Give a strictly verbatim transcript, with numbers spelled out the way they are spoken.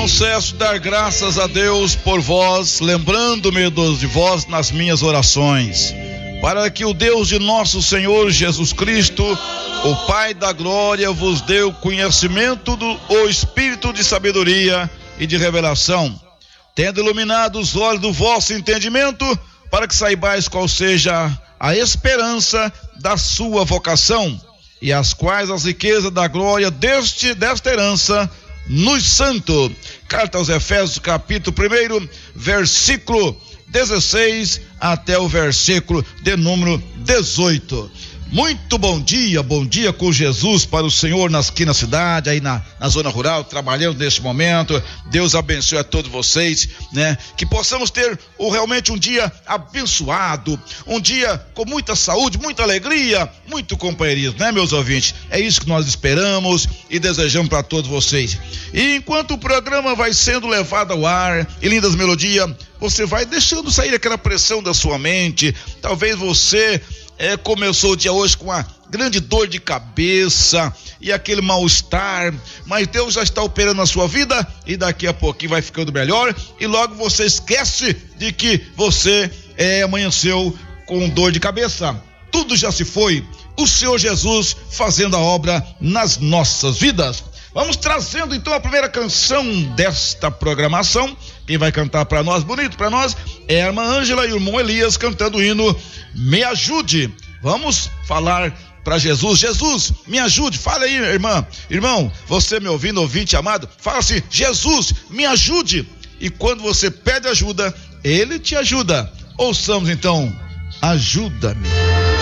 cesso de dar graças a Deus por vós, lembrando-me de vós nas minhas orações, para que o Deus de nosso Senhor Jesus Cristo, o Pai da glória, vos dê o conhecimento do o espírito de sabedoria e de revelação, tendo iluminado os olhos do vosso entendimento, para que saibais qual seja a esperança da sua vocação, e as quais as riquezas da glória deste, desta herança nos santos. Carta aos Efésios, capítulo primeiro, versículo dezesseis até o versículo de número dezoito. Muito bom dia, bom dia com Jesus para o Senhor aqui na cidade, aí na, na zona rural, trabalhando neste momento. Deus abençoe a todos vocês, né? Que possamos ter o, realmente um dia abençoado, um dia com muita saúde, muita alegria, muito companheirismo, né, meus ouvintes? É isso que nós esperamos e desejamos para todos vocês. E enquanto o programa vai sendo levado ao ar, e lindas melodias, você vai deixando sair aquela pressão da sua mente. Talvez você É, começou o dia hoje com uma grande dor de cabeça e aquele mal-estar, mas Deus já está operando na sua vida e daqui a pouquinho vai ficando melhor e logo você esquece de que você é, amanheceu com dor de cabeça. Tudo já se foi, o Senhor Jesus fazendo a obra nas nossas vidas. Vamos trazendo então a primeira canção desta programação. Quem vai cantar para nós, bonito para nós, é a irmã Ângela e o irmão Elias cantando o hino Me Ajude. Vamos falar para Jesus. Jesus, me ajude. Fala aí, irmã. Irmão, você me ouvindo, ouvinte amado, fala assim: Jesus, me ajude. E quando você pede ajuda, Ele te ajuda. Ouçamos então: ajuda-me.